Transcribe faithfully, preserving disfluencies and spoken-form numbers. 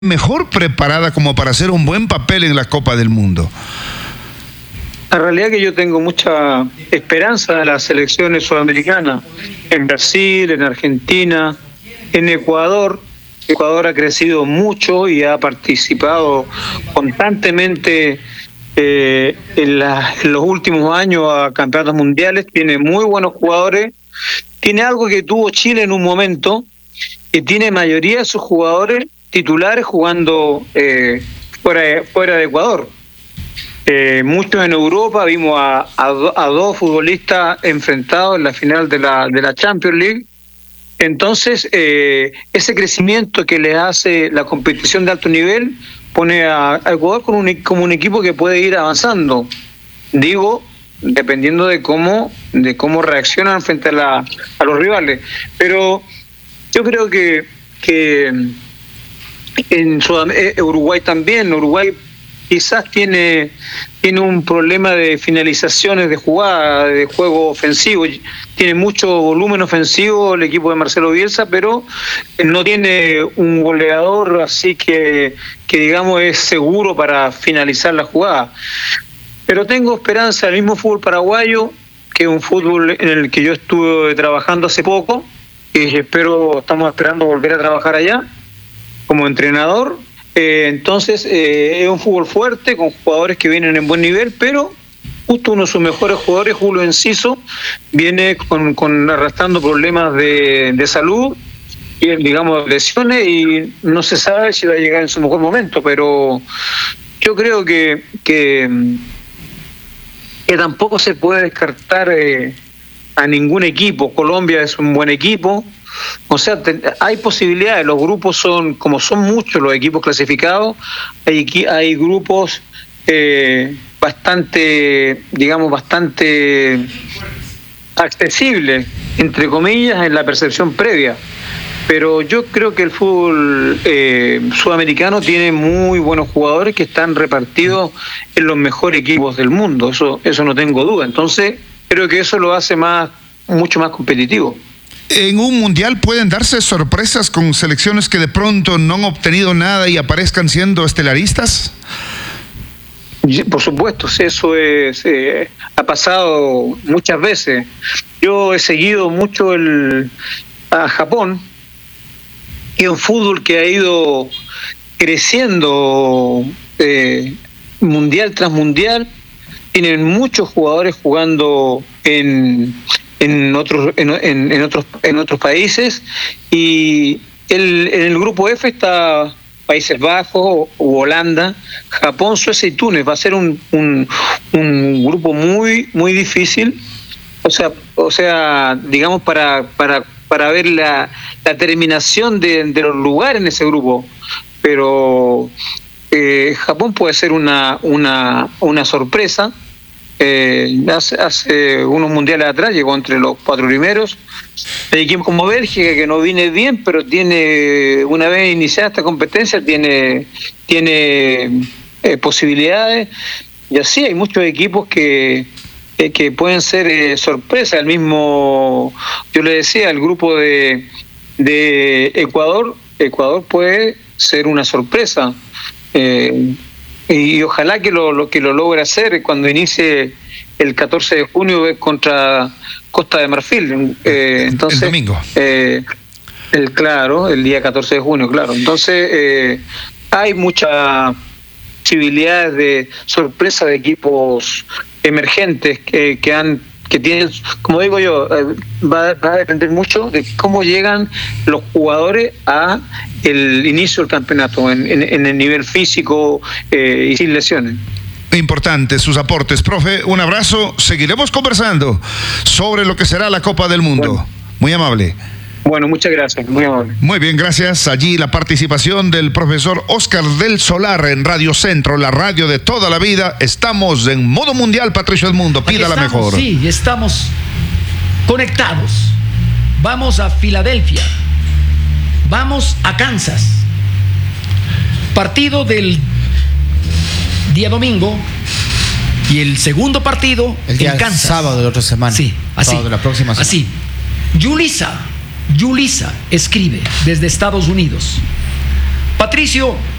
mejor preparada como para hacer un buen papel en la Copa del Mundo? La realidad es que yo tengo mucha esperanza de las selecciones sudamericanas, en Brasil, en Argentina, en Ecuador. Ecuador ha crecido mucho y ha participado constantemente eh, en, la, en los últimos años a campeonatos mundiales, tiene muy buenos jugadores, tiene algo que tuvo Chile en un momento, que tiene mayoría de sus jugadores titulares jugando eh, fuera, de, fuera de Ecuador. Eh, muchos en Europa, vimos a, a, a dos futbolistas enfrentados en la final de la, de la Champions League. Entonces, eh, ese crecimiento que le hace la competición de alto nivel pone a, a Ecuador como un, como un equipo que puede ir avanzando. Digo, dependiendo de cómo de cómo reaccionan frente a, la, a los rivales. Pero yo creo que, que en Sudamérica, Uruguay también, Uruguay quizás tiene, tiene un problema de finalizaciones de jugada, de juego ofensivo. Tiene mucho volumen ofensivo el equipo de Marcelo Bielsa, pero no tiene un goleador así que, que digamos es seguro para finalizar la jugada. Pero tengo esperanza del mismo fútbol paraguayo, que es un fútbol en el que yo estuve trabajando hace poco, y espero, estamos esperando volver a trabajar allá como entrenador. Eh, entonces eh, es un fútbol fuerte, con jugadores que vienen en buen nivel, pero justo uno de sus mejores jugadores, Julio Enciso, viene con, con arrastrando problemas de, de salud, y, digamos lesiones, y no se sabe si va a llegar en su mejor momento, pero yo creo que que, que tampoco se puede descartar eh, a ningún equipo. Colombia es un buen equipo. O sea, te, hay posibilidades, los grupos son, como son muchos los equipos clasificados, hay, hay grupos eh, bastante, digamos, bastante accesibles, entre comillas, en la percepción previa. Pero yo creo que el fútbol eh, sudamericano tiene muy buenos jugadores que están repartidos en los mejores equipos del mundo, eso, eso no tengo duda. Entonces, creo que eso lo hace más, mucho más competitivo. ¿En un mundial pueden darse sorpresas con selecciones que de pronto no han obtenido nada y aparezcan siendo estelaristas? Por supuesto, eso es, eh, ha pasado muchas veces. Yo he seguido mucho el, a Japón, que es un fútbol que ha ido creciendo eh, mundial tras mundial. Tienen muchos jugadores jugando en... en otros en, en, en otros en otros países, y el, en el grupo F está Países Bajos, Holanda, Japón, Suecia y Túnez. Va a ser un, un, un grupo muy muy difícil, o sea o sea digamos para para para ver la, la terminación de, de los lugares en ese grupo, pero eh, Japón puede ser una una una sorpresa. Eh, hace, hace unos mundiales atrás llegó entre los cuatro primeros. Hay equipos como Bélgica, que no viene bien, pero tiene, una vez iniciada esta competencia, tiene tiene eh, posibilidades. Y así hay muchos equipos que eh, que pueden ser eh, sorpresas. El mismo, yo le decía, el grupo de de Ecuador, Ecuador puede ser una sorpresa. Eh, y ojalá que lo, lo que lo logre hacer cuando inicie el catorce de junio contra Costa de Marfil. Eh, entonces, el domingo. Eh, el, claro, el día catorce de junio, claro. Entonces, eh, hay muchas posibilidades de sorpresa de equipos emergentes que, que han que tienen, como digo yo, eh, va, va a depender mucho de cómo llegan los jugadores a el inicio del campeonato, en, en, en el nivel físico eh, y sin lesiones. Importantes sus aportes. Profe, un abrazo. Seguiremos conversando sobre lo que será la Copa del Mundo. Bueno. Muy amable. Bueno, muchas gracias, muy amable. Muy bien, gracias. Allí la participación del profesor Óscar del Solar en Radio Centro, la radio de toda la vida. Estamos en modo mundial, Patricio Edmundo, pida la mejor. Sí, estamos conectados. Vamos a Filadelfia. Vamos a Kansas. Partido del día domingo y el segundo partido el día en Kansas. Sábado de la otra semana. Sí, así. Sábado de la próxima semana. Así. Yulisa, Yulisa escribe desde Estados Unidos. Patricio,